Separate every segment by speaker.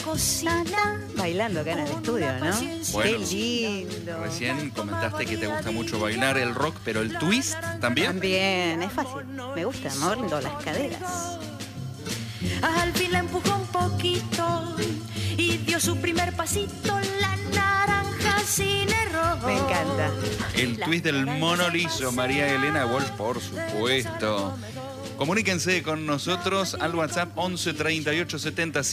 Speaker 1: cocina.
Speaker 2: Bailando acá en el estudio, ¿no?
Speaker 3: Bueno,
Speaker 2: qué lindo.
Speaker 3: Recién comentaste que te gusta mucho bailar el rock, pero el twist también.
Speaker 2: También, es fácil. Me gusta, moviendo las caderas.
Speaker 1: Al fin la empujó un poquito y dio su primer pasito, la naranja sin error.
Speaker 2: Me encanta.
Speaker 3: El twist del mono liso, María Elena Walsh, por supuesto. Comuníquense con nosotros al WhatsApp 11 38 70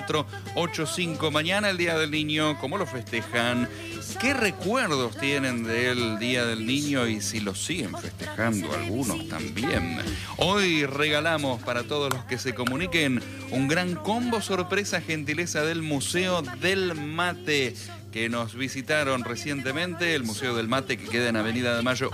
Speaker 3: 7485. Mañana el Día del Niño, ¿cómo lo festejan? ¿Qué recuerdos tienen del Día del Niño y si lo siguen festejando algunos también? Hoy regalamos para todos los que se comuniquen un gran combo sorpresa, gentileza del Museo del Mate, que nos visitaron recientemente, el Museo del Mate, que queda en Avenida de Mayo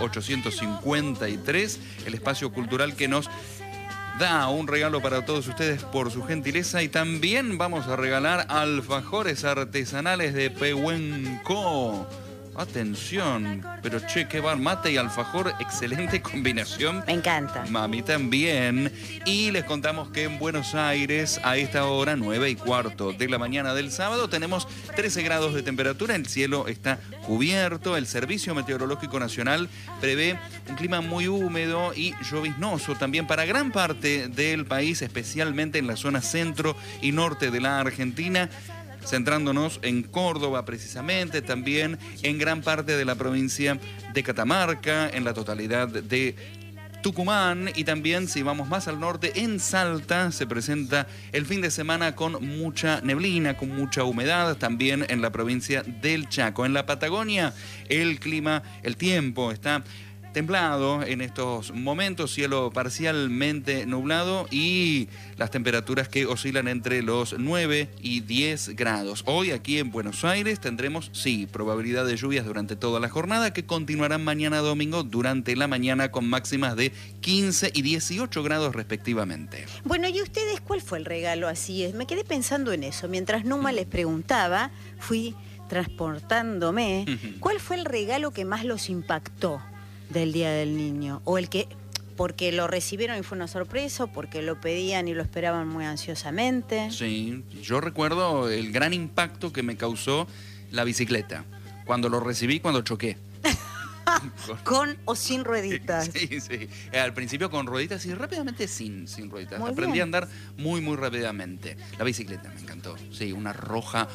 Speaker 3: 853, el espacio cultural que nos da un regalo para todos ustedes por su gentileza. Y también vamos a regalar alfajores artesanales de Pehuenco. Atención, pero che, qué bar, mate y alfajor, excelente combinación.
Speaker 2: Me encanta.
Speaker 3: Mami también. Y les contamos que en Buenos Aires, a esta hora, 9:15 de la mañana del sábado, tenemos 13 grados de temperatura, el cielo está cubierto, el Servicio Meteorológico Nacional prevé un clima muy húmedo y lloviznoso también para gran parte del país, especialmente en la zona centro y norte de la Argentina, centrándonos en Córdoba precisamente, también en gran parte de la provincia de Catamarca, en la totalidad de Tucumán y también, si vamos más al norte, en Salta se presenta el fin de semana con mucha neblina, con mucha humedad, también en la provincia del Chaco. En la Patagonia el clima, el tiempo está templado en estos momentos, cielo parcialmente nublado y las temperaturas que oscilan entre los 9 y 10 grados. Hoy aquí en Buenos Aires tendremos, sí, probabilidad de lluvias durante toda la jornada que continuarán mañana domingo durante la mañana con máximas de 15 y 18 grados respectivamente.
Speaker 2: Bueno, ¿y ustedes cuál fue el regalo? Así es, me quedé pensando en eso. Mientras Numa les preguntaba, fui transportándome. ¿Cuál fue el regalo que más los impactó del Día del Niño? O el que, porque lo recibieron y fue una sorpresa, o porque lo pedían y lo esperaban muy ansiosamente.
Speaker 3: Sí, yo recuerdo el gran impacto que me causó la bicicleta. Cuando lo recibí, cuando choqué.
Speaker 2: ¿Con o sin rueditas?
Speaker 3: Sí, sí. Al principio con rueditas y rápidamente sin rueditas.
Speaker 2: Muy
Speaker 3: Aprendí
Speaker 2: bien.
Speaker 3: a andar muy, muy rápidamente. La bicicleta me encantó. Sí, una roja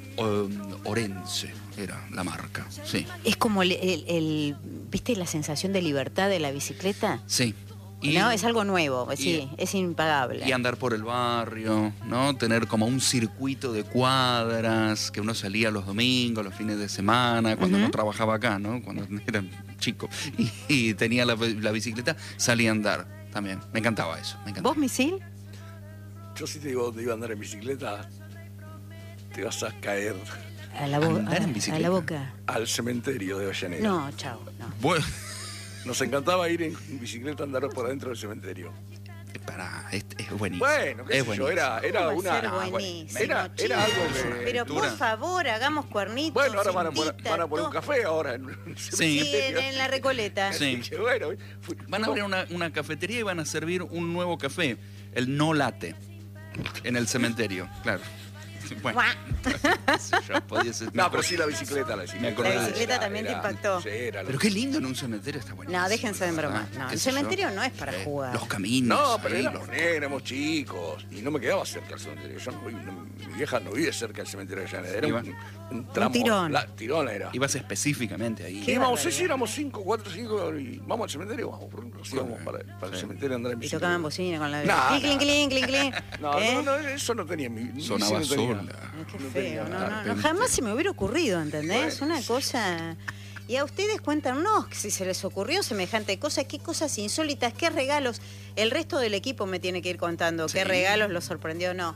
Speaker 3: Orense era la marca. Sí.
Speaker 2: Es como ¿viste la sensación de libertad de la bicicleta?
Speaker 3: Sí.
Speaker 2: No, es algo nuevo, sí, es impagable.
Speaker 3: Y andar por el barrio, ¿no? Tener como un circuito de cuadras, que uno salía los domingos, los fines de semana, cuando no trabajaba acá, ¿no? Cuando era chico. Y tenía la bicicleta, salía a andar también. Me encantaba eso, me encantaba.
Speaker 2: ¿Vos, Misil?
Speaker 4: Yo sí te digo, te iba a andar en bicicleta, te vas a caer
Speaker 2: A la,
Speaker 3: Andar en
Speaker 2: a
Speaker 3: bicicleta.
Speaker 2: la boca.
Speaker 4: al cementerio de Avellaneda.
Speaker 2: No, chao, no.
Speaker 3: Bueno,
Speaker 4: Nos encantaba ir en bicicleta a andar por adentro del cementerio.
Speaker 3: pará, es buenísimo.
Speaker 4: Bueno, qué
Speaker 3: es
Speaker 4: sé yo,
Speaker 3: buenísimo.
Speaker 4: era
Speaker 2: ¿Cómo va a
Speaker 4: una...
Speaker 2: ser buenísimo,
Speaker 4: era algo
Speaker 2: chicos?
Speaker 4: que...
Speaker 2: Pero por favor, hagamos cuernitos.
Speaker 4: Bueno, ahora van a
Speaker 2: cintitas,
Speaker 4: poner un café ahora en el
Speaker 3: Sí.
Speaker 2: Sí,
Speaker 4: cementerio.
Speaker 2: en la Recoleta.
Speaker 3: Sí.
Speaker 4: Así que bueno,
Speaker 3: Van a abrir una cafetería y van a servir un nuevo café, el no latte, en el cementerio, claro. Bueno, ya podía ser-
Speaker 4: No, pero sí la bicicleta, la bicicleta.
Speaker 3: Me acordé
Speaker 2: La
Speaker 3: de
Speaker 2: bicicleta
Speaker 3: eso.
Speaker 2: también te impactó.
Speaker 4: Sí, era
Speaker 3: Pero qué lindo en un cementerio, está buenísimo.
Speaker 2: No, déjense de broma.
Speaker 3: Ah,
Speaker 2: No,
Speaker 3: qué
Speaker 2: el
Speaker 3: sé yo.
Speaker 2: cementerio no es para jugar.
Speaker 3: Los caminos.
Speaker 4: No, pero
Speaker 3: ahí,
Speaker 4: éramos chicos y no me quedaba cerca del cementerio. Yo mi vieja no vive cerca del cementerio de Avellaneda. Era
Speaker 3: Iba-
Speaker 4: un tramo.
Speaker 2: tirón.
Speaker 4: Tirón era.
Speaker 3: Ibas específicamente ahí.
Speaker 2: Qué
Speaker 4: Íbamos,
Speaker 2: barbaridad.
Speaker 4: sí, éramos 5 y vamos al cementerio, vamos, nos íbamos para el cementerio a andar en
Speaker 2: Y
Speaker 4: bicicleta.
Speaker 2: tocaban bocina con la
Speaker 4: No,
Speaker 2: clink, clink, clink, clink, clink.
Speaker 4: No,
Speaker 2: ¿Eh?
Speaker 4: no, eso no tenía mi
Speaker 3: Sonaba
Speaker 4: sí, no tenía.
Speaker 3: sola.
Speaker 2: Qué
Speaker 4: no
Speaker 2: feo,
Speaker 4: tenía
Speaker 2: no,
Speaker 4: nada.
Speaker 2: no, no, jamás se me hubiera ocurrido, ¿entendés?
Speaker 4: Bueno,
Speaker 2: Una cosa... Y a ustedes cuéntanos si se les ocurrió semejante cosa, qué cosas insólitas, qué regalos. El resto del equipo me tiene que ir contando qué regalos los sorprendió o no.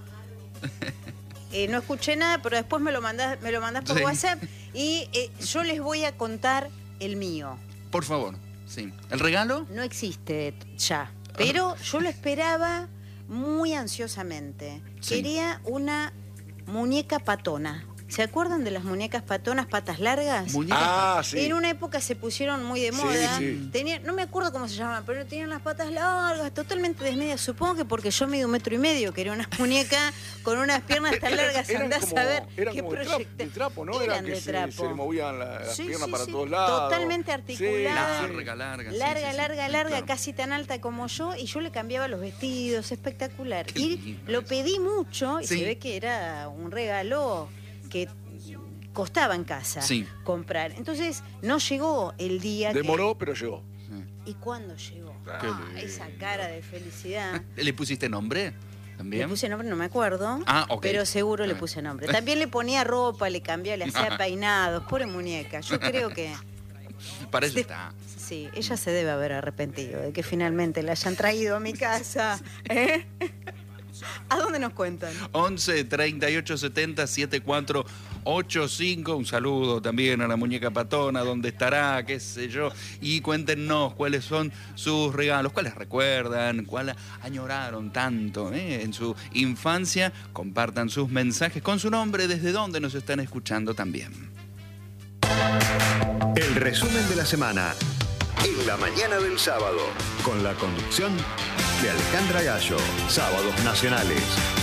Speaker 2: No escuché nada, pero después me lo mandás por
Speaker 3: Sí.
Speaker 2: WhatsApp y yo les voy a contar el mío.
Speaker 3: Por favor, sí. ¿El regalo?
Speaker 2: No existe ya, pero yo lo esperaba muy ansiosamente.
Speaker 3: Sí.
Speaker 2: Quería una muñeca patona. ¿Se acuerdan de las muñecas patonas, patas largas?
Speaker 4: Sí.
Speaker 2: En una época se pusieron muy de moda.
Speaker 4: Sí.
Speaker 2: No me acuerdo cómo se llamaban, pero tenían las patas largas, totalmente desmedidas. Supongo que porque yo mido 1,5 m, que era una muñeca con unas piernas tan largas, andás a ver qué proyecto.
Speaker 4: De trapo, ¿no?
Speaker 2: Eran
Speaker 4: que
Speaker 2: de trapo.
Speaker 4: se le movían las piernas para
Speaker 2: sí.
Speaker 4: todos lados.
Speaker 2: Totalmente articulada.
Speaker 3: Larga,
Speaker 2: casi tan alta como yo, y yo le cambiaba los vestidos, espectacular.
Speaker 3: Qué
Speaker 2: Y
Speaker 3: lindo
Speaker 2: lo
Speaker 3: eso.
Speaker 2: pedí mucho, y
Speaker 3: Sí.
Speaker 2: se ve que era un regalo que costaba en casa comprar. Entonces no llegó el día
Speaker 4: Demoró, pero llegó.
Speaker 2: ¿Y cuándo llegó?
Speaker 3: Qué lindo.
Speaker 2: Esa cara de felicidad.
Speaker 3: ¿Le pusiste nombre también?
Speaker 2: Le puse nombre, no me acuerdo,
Speaker 3: Ok.
Speaker 2: pero seguro le
Speaker 3: Está bien.
Speaker 2: puse nombre. También le ponía ropa, le cambiaba, le hacía peinados, pobre muñeca. Yo creo que
Speaker 3: Para eso está.
Speaker 2: sí, ella se debe haber arrepentido de que finalmente la hayan traído a mi casa. ¿Eh? ¿A dónde nos cuentan?
Speaker 3: 11 38 70 7485. Un saludo también a la muñeca patona, dónde estará, qué sé yo. Y cuéntenos cuáles son sus regalos, cuáles recuerdan, cuáles añoraron tanto en su infancia. Compartan sus mensajes con su nombre, desde dónde nos están escuchando también.
Speaker 5: El resumen de la semana en la mañana del sábado, con la conducción de Alejandra Gallo. Sábados Nacionales.